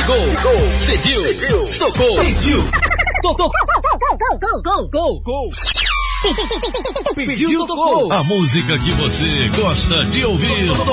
Pediu, tocou. Gol. Pediu, tocou. A música que você gosta de ouvir.